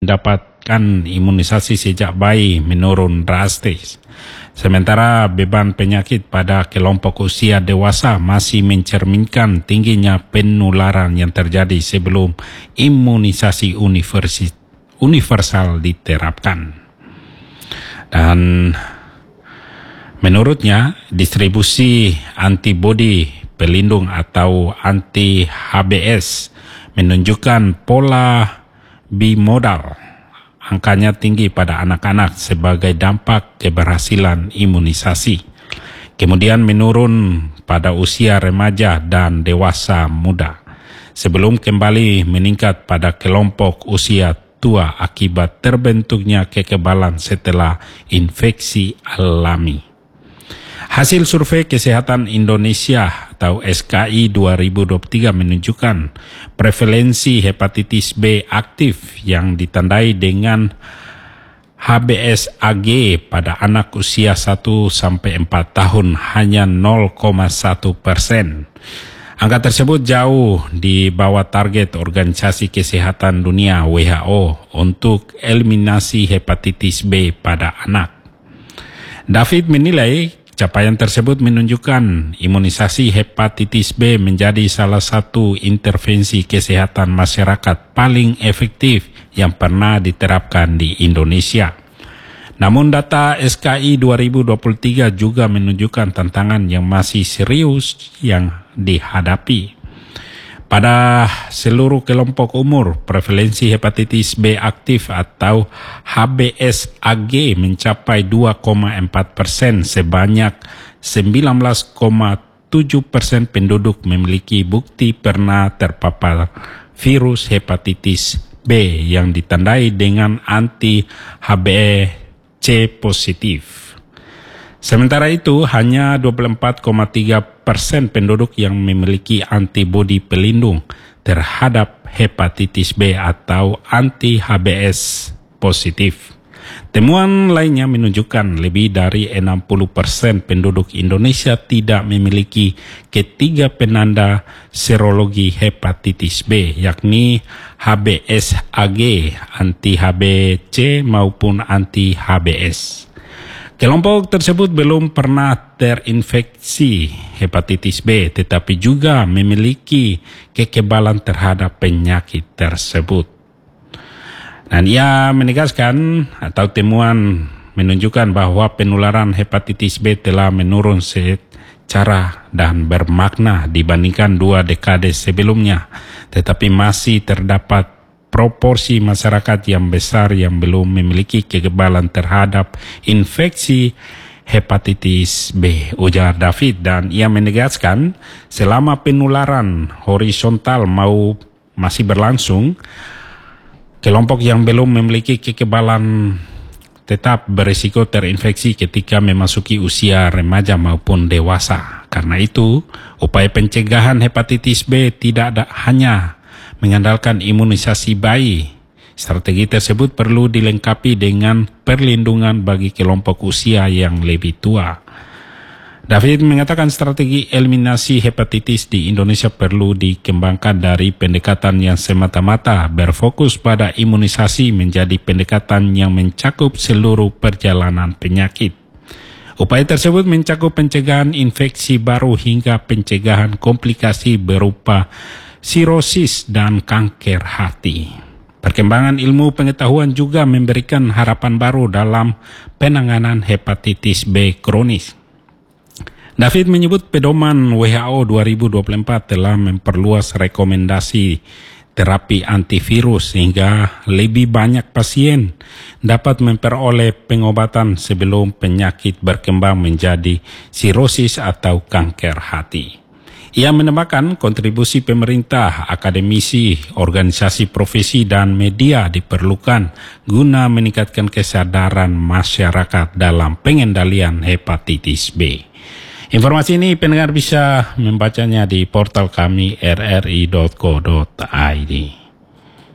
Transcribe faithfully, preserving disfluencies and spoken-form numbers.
mendapatkan imunisasi sejak bayi menurun drastis. Sementara beban penyakit pada kelompok usia dewasa masih mencerminkan tingginya penularan yang terjadi sebelum imunisasi universi- universal diterapkan. Dan menurutnya, distribusi antibodi pelindung atau anti-H B S menunjukkan pola bimodal. Angkanya tinggi pada anak-anak sebagai dampak keberhasilan imunisasi. Kemudian menurun pada usia remaja dan dewasa muda, sebelum kembali meningkat pada kelompok usia tua akibat terbentuknya kekebalan setelah infeksi alami. Hasil survei Kesehatan Indonesia atau S K I dua ribu dua puluh tiga menunjukkan prevalensi hepatitis B aktif yang ditandai dengan H B S A G pada anak usia satu sampai empat tahun hanya nol koma satu persen. Angka tersebut jauh di bawah target Organisasi Kesehatan Dunia W H O untuk eliminasi hepatitis B pada anak. David menilai capaian tersebut menunjukkan imunisasi hepatitis B menjadi salah satu intervensi kesehatan masyarakat paling efektif yang pernah diterapkan di Indonesia. Namun data S K I dua ribu dua puluh tiga juga menunjukkan tantangan yang masih serius yang dihadapi. Pada seluruh kelompok umur, prevalensi hepatitis B aktif atau H B S A G mencapai dua koma empat persen, sebanyak sembilan belas koma tujuh persen penduduk memiliki bukti pernah terpapar virus hepatitis B yang ditandai dengan anti-H B C positif. Sementara itu, hanya dua puluh empat koma tiga persen penduduk yang memiliki antibodi pelindung terhadap hepatitis B atau anti-H B S positif. Temuan lainnya menunjukkan lebih dari enam puluh persen penduduk Indonesia tidak memiliki ketiga penanda serologi hepatitis B, yakni H B S A G, anti-H B C maupun anti-H B S. Kelompok tersebut belum pernah terinfeksi hepatitis B, tetapi juga memiliki kekebalan terhadap penyakit tersebut. Dan ia menegaskan atau temuan menunjukkan bahwa penularan hepatitis B telah menurun secara dan bermakna dibandingkan dua dekade sebelumnya, tetapi masih terdapat proporsi masyarakat yang besar yang belum memiliki kekebalan terhadap infeksi hepatitis B, ujar David. Dan ia menegaskan selama penularan horizontal mau masih berlangsung, kelompok yang belum memiliki kekebalan tetap berisiko terinfeksi ketika memasuki usia remaja maupun dewasa. Karena itu, upaya pencegahan hepatitis B tidak ada, hanya mengandalkan imunisasi bayi. Strategi tersebut perlu dilengkapi dengan perlindungan bagi kelompok usia yang lebih tua. David mengatakan strategi eliminasi hepatitis di Indonesia perlu dikembangkan dari pendekatan yang semata-mata berfokus pada imunisasi menjadi pendekatan yang mencakup seluruh perjalanan penyakit. Upaya tersebut mencakup pencegahan infeksi baru hingga pencegahan komplikasi berupa sirosis dan kanker hati. Perkembangan ilmu pengetahuan juga memberikan harapan baru dalam penanganan hepatitis B kronis. David menyebut pedoman W H O dua ribu dua puluh empat telah memperluas rekomendasi terapi antivirus sehingga lebih banyak pasien dapat memperoleh pengobatan sebelum penyakit berkembang menjadi sirosis atau kanker hati. Ia menambahkan kontribusi pemerintah, akademisi, organisasi profesi dan media diperlukan guna meningkatkan kesadaran masyarakat dalam pengendalian hepatitis B. Informasi ini pendengar bisa membacanya di portal kami r r i dot co dot i d.